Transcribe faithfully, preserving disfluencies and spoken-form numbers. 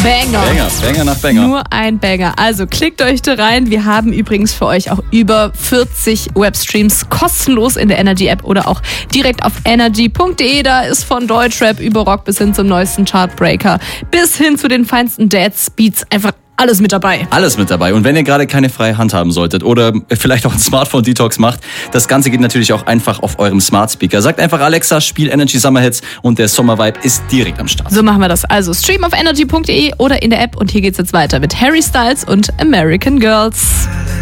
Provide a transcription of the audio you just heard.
Banger. Banger, Banger nach Banger. Nur ein Banger. Also klickt euch da rein. Wir haben übrigens für euch auch über vierzig Webstreams kostenlos in der Energy-App oder auch direkt auf energy punkt de. Da ist von Deutschrap über Rock bis hin zum neuesten Chartbreaker bis hin zu den feinsten Dance-Beats einfach alles mit dabei. Alles mit dabei. Und wenn ihr gerade keine freie Hand haben solltet oder vielleicht auch einen Smartphone-Detox macht, das Ganze geht natürlich auch einfach auf eurem Smart Speaker. Sagt einfach Alexa, spiel Energy Summer Hits und der Sommer-Vibe ist direkt am Start. So machen wir das. Also stream auf energy punkt de oder in der App und hier geht's jetzt weiter mit Harry Styles und American Girls.